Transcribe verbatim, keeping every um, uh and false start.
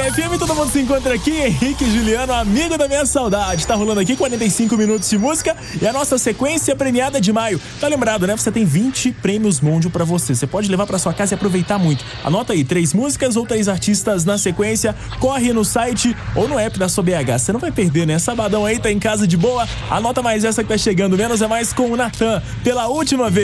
F M, todo mundo se encontra aqui. Henrique e Juliano, amigo da minha saudade. Tá rolando aqui quarenta e cinco minutos de música e a nossa sequência premiada de maio. Tá lembrado, né? Você tem vinte prêmios Mondial pra você. Você pode levar pra sua casa e aproveitar muito. Anota aí, três músicas ou três artistas na sequência. Corre no site ou no app da sua B H. Você não vai perder, né? Sabadão aí, tá em casa de boa. Anota mais essa que tá chegando. Menos é mais com o Natan. Pela última vez.